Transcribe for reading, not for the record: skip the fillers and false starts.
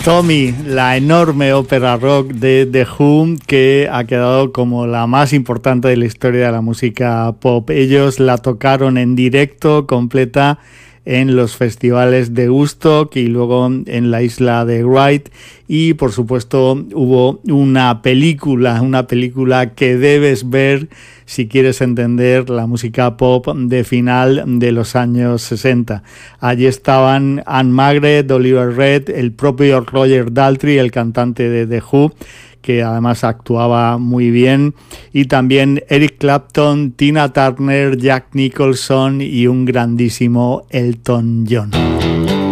Tommy, la enorme ópera rock de The Who, que ha quedado como la más importante de la historia de la música pop. Ellos la tocaron en directo, completa, en los festivales de Woodstock y luego en la isla de Wight, y por supuesto hubo una película que debes ver si quieres entender la música pop de final de los años 60. Allí estaban Anne Magret, Oliver Reed, el propio Roger Daltrey, el cantante de The Who, que además actuaba muy bien, y también Eric Clapton, Tina Turner, Jack Nicholson y un grandísimo Elton John.